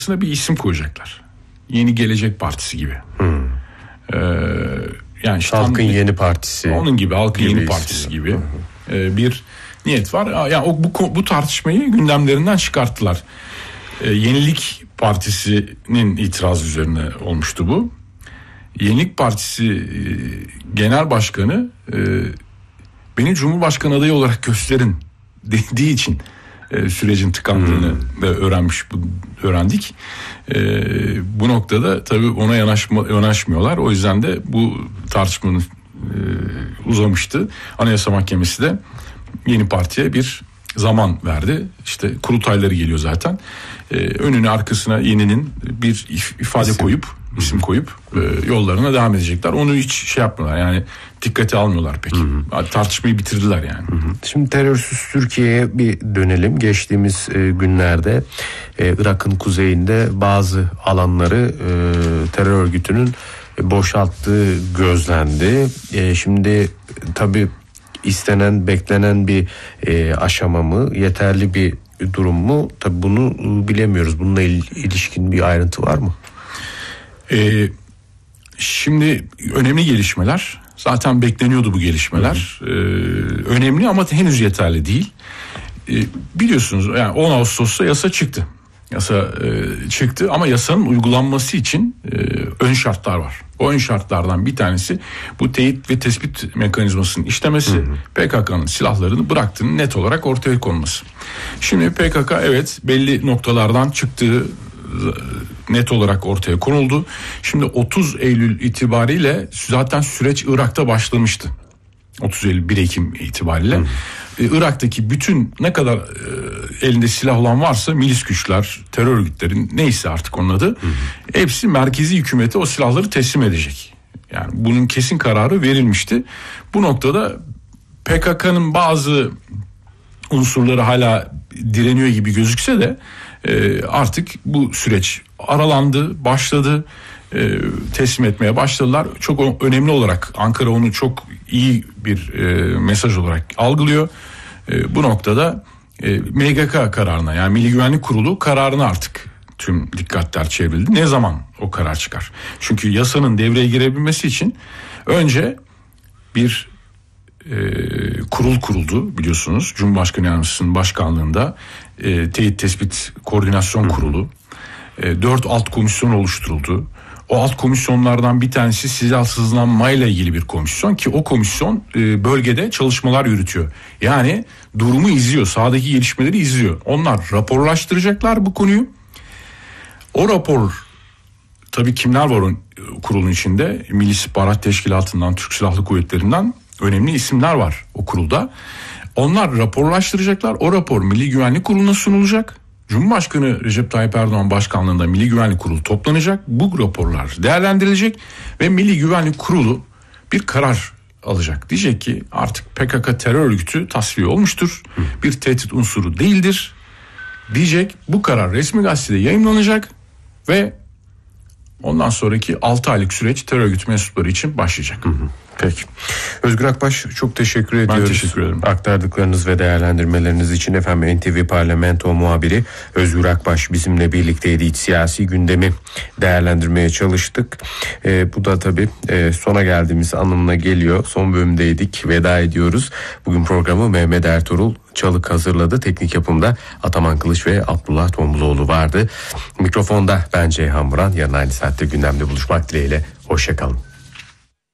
bir isim koyacaklar. Yeni Gelecek Partisi gibi. Yani işte Halkın Yeni Partisi. Onun gibi, Halkın Yeni Partisi gibi bir niyet var. Yani bu tartışmayı gündemlerinden çıkarttılar. Yenilik Partisi'nin itirazı üzerine olmuştu bu. Yenilik Partisi Genel Başkanı beni Cumhurbaşkanı adayı olarak gösterin dediği için sürecin tıkandığını öğrendik. Bu noktada tabii ona yanaşmıyorlar. O yüzden de bu tartışmanın uzamıştı. Anayasa Mahkemesi de yeni partiye bir zaman verdi. İşte kurultayları geliyor zaten. Önüne arkasına yeninin bir isim koyup yollarına devam edecekler. Onu hiç şey yapmıyorlar. Yani dikkate almıyorlar pek. Tartışmayı bitirdiler yani. Şimdi terörsüz Türkiye'ye bir dönelim. Geçtiğimiz günlerde Irak'ın kuzeyinde bazı alanları terör örgütünün boşalttığı gözlendi. Şimdi tabii istenen, beklenen bir aşama mı, yeterli bir durum mu? Tabii bunu bilemiyoruz. Bununla ilişkin bir ayrıntı var mı? Şimdi önemli gelişmeler. Zaten bekleniyordu bu gelişmeler. Önemli ama henüz yeterli değil. Biliyorsunuz yani 10 Ağustos'ta yasa çıktı. Çıktı ama yasanın uygulanması için ön şartlar var. O ön şartlardan bir tanesi bu teyit ve tespit mekanizmasının işlemesi, PKK'nın silahlarını bıraktığını net olarak ortaya konması. Şimdi PKK evet belli noktalardan çıktığı net olarak ortaya konuldu. Şimdi 30 Eylül itibariyle zaten süreç Irak'ta başlamıştı. 30 Eylül 1 Ekim itibariyle. Irak'taki bütün ne kadar elinde silah olan varsa milis güçler, terör örgütleri neyse artık onun adı. Hepsi merkezi hükümete o silahları teslim edecek. Yani bunun kesin kararı verilmişti. Bu noktada PKK'nın bazı unsurları hala direniyor gibi gözükse de artık bu süreç aralandı, başladı. Teslim etmeye başladılar. Çok önemli olarak Ankara onu çok iyi bir mesaj olarak algılıyor. Bu noktada MGK kararına yani Milli Güvenlik Kurulu kararına artık tüm dikkatler çevrildi. Ne zaman o karar çıkar? Çünkü yasanın devreye girebilmesi için önce bir kurul kuruldu biliyorsunuz. Cumhurbaşkanı Yardımcısının başkanlığında Teyit Tespit Koordinasyon Kurulu. 4 alt komisyon oluşturuldu. O alt komisyonlardan bir tanesi silahsızlanmayla ilgili bir komisyon ki o komisyon bölgede çalışmalar yürütüyor. Yani durumu izliyor, sahadaki gelişmeleri izliyor. Onlar raporlaştıracaklar bu konuyu. O rapor tabii kimler var o kurulun içinde? Milli İstihbarat Teşkilatı'ndan, Türk Silahlı Kuvvetleri'nden önemli isimler var o kurulda. Onlar raporlaştıracaklar. O rapor Milli Güvenlik Kurulu'na sunulacak. Cumhurbaşkanı Recep Tayyip Erdoğan başkanlığında Milli Güvenlik Kurulu toplanacak. Bu raporlar değerlendirilecek ve Milli Güvenlik Kurulu bir karar alacak. Diyecek ki artık PKK terör örgütü tasfiye olmuştur. Bir tehdit unsuru değildir. Diyecek, bu karar resmi gazetede yayımlanacak ve ondan sonraki 6 aylık süreç terör örgütü mensupları için başlayacak. Peki. Özgür Akbaş çok teşekkür ediyoruz. Ben teşekkür ederim. Aktardıklarınız ve değerlendirmeleriniz için efendim NTV Parlamento muhabiri Özgür Akbaş bizimle birlikteydi. İç siyasi gündemi değerlendirmeye çalıştık. Bu da tabii sona geldiğimiz anlamına geliyor. Son bölümdeydik. Veda ediyoruz. Bugün programı Mehmet Ertuğrul Çalık hazırladı. Teknik yapımda Ataman Kılıç ve Abdullah Tombuzoğlu vardı. Mikrofonda ben Ceyhan Muran. Yarın aynı saatte gündemde buluşmak dileğiyle. Hoşça kalın.